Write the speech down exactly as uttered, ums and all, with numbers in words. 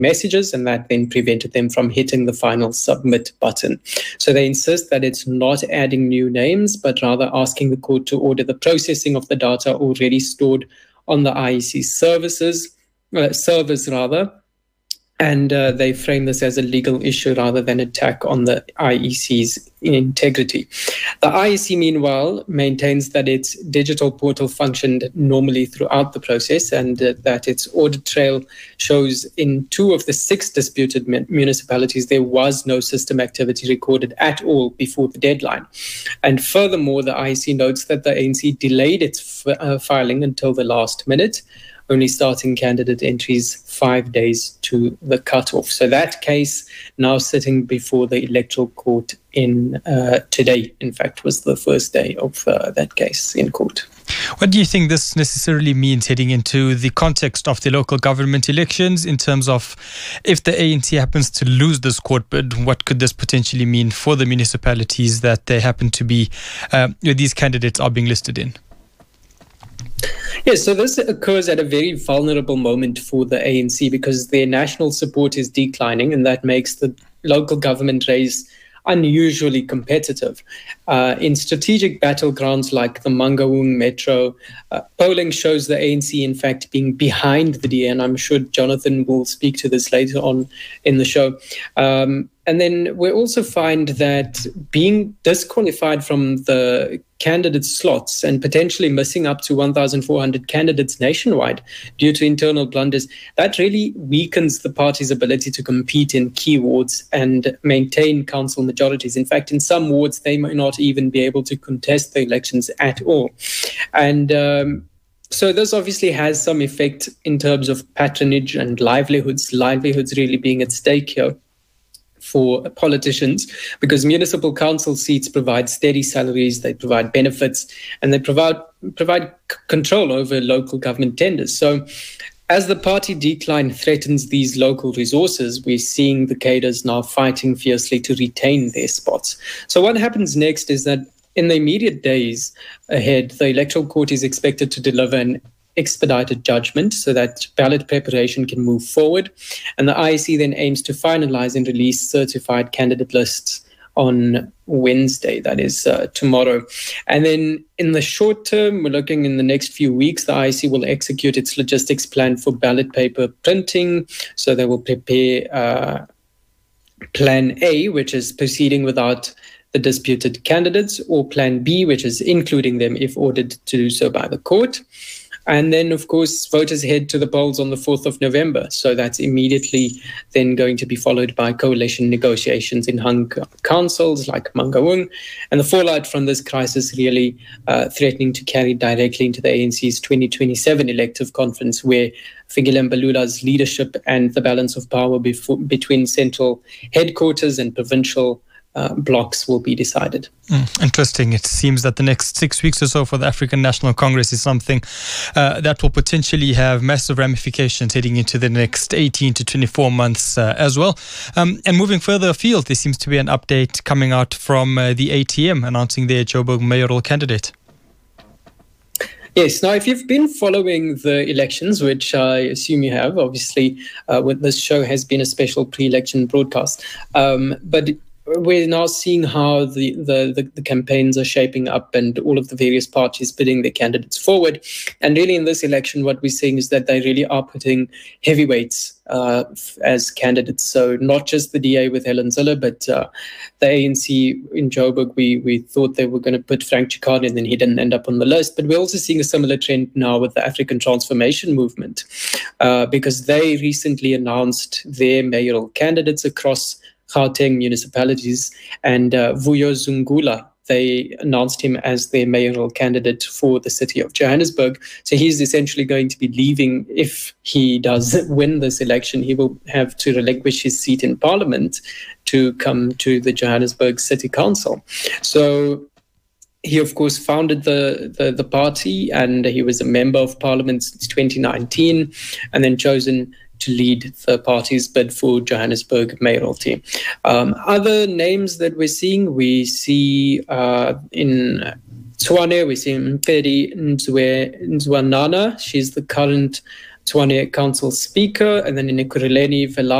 messages, and that then prevented them from hitting the final submit button. So they insist that it's not adding new names, but rather asking the court to order the processing of the data already stored on the I E C services, uh, servers rather. And uh, they frame this as a legal issue rather than attack on the I E C's integrity. The I E C, meanwhile, maintains that its digital portal functioned normally throughout the process, and uh, that its audit trail shows in two of the six disputed municipalities there was no system activity recorded at all before the deadline. And furthermore, the I E C notes that the A N C delayed its f- uh, filing until the last minute, only starting candidate entries five days to the cutoff. So that case now sitting before the Electoral Court in uh, today, in fact, was the first day of uh, that case in court. What do you think this necessarily means heading into the context of the local government elections in terms of if the A N C happens to lose this court bid, what could this potentially mean for the municipalities that they happen to be, uh, these candidates are being listed in? Yes, so this occurs at a very vulnerable moment for the A N C because their national support is declining, and that makes the local government race unusually competitive. Uh, in strategic battlegrounds like the Mangaung Metro, uh, polling shows the A N C, in fact, being behind the D A, and I'm sure Jonathan will speak to this later on in the show. Um, and then we also find that being disqualified from the candidate slots and potentially missing up to one thousand four hundred candidates nationwide due to internal blunders, that really weakens the party's ability to compete in key wards and maintain council majorities. In fact, in some wards, they may not even be able to contest the elections at all. And um, so this obviously has some effect in terms of patronage and livelihoods, livelihoods really being at stake here for politicians, because municipal council seats provide steady salaries, they provide benefits, and they provide provide c- control over local government tenders. So as the party decline threatens these local resources, we're seeing the cadres now fighting fiercely to retain their spots. So what happens next is that in the immediate days ahead, the Electoral Court is expected to deliver an expedited judgment so that ballot preparation can move forward. And the I E C then aims to finalize and release certified candidate lists on Wednesday, that is uh, tomorrow. And then in the short term, we're looking in the next few weeks, the I E C will execute its logistics plan for ballot paper printing. So they will prepare uh, Plan A, which is proceeding without the disputed candidates, or Plan B, which is including them if ordered to do so by the court. And then, of course, voters head to the polls on the fourth of November. So that's immediately then going to be followed by coalition negotiations in hung councils like Mangaung. And the fallout from this crisis really uh, threatening to carry directly into the A N C's twenty twenty-seven elective conference, where Fikile Mbalula's leadership and the balance of power before, between central headquarters and provincial Uh, blocks will be decided. Mm, interesting. It seems that the next six weeks or so for the African National Congress is something uh, that will potentially have massive ramifications heading into the next eighteen to twenty-four months uh, as well. Um, and moving further afield, there seems to be an update coming out from uh, the A T M announcing their Joburg mayoral candidate. Yes. Now, if you've been following the elections, which I assume you have, obviously, uh, this show has been a special pre-election broadcast. Um, but we're now seeing how the, the, the, the campaigns are shaping up and all of the various parties putting their candidates forward. And really in this election, what we're seeing is that they really are putting heavyweights uh, as candidates. So not just the D A with Helen Zille, but uh, the A N C in Joburg, we, we thought they were going to put Frank Chicane and then he didn't end up on the list. But we're also seeing a similar trend now with the African Transformation Movement uh, because they recently announced their mayoral candidates across Gauteng municipalities, and uh, Vuyo Zungula, they announced him as their mayoral candidate for the city of Johannesburg. So he's essentially going to be leaving. If he does win this election, he will have to relinquish his seat in parliament to come to the Johannesburg City Council. So he, of course, founded the, the, the party, and he was a member of parliament since twenty nineteen, and then chosen to lead the party's bid for Johannesburg mayoralty. Um, other names that we're seeing, we see uh, in Tshwane, we see Mpedi Nzwe, Nzwanana. She's the current Tshwane Council Speaker, and then in Ekurhuleni,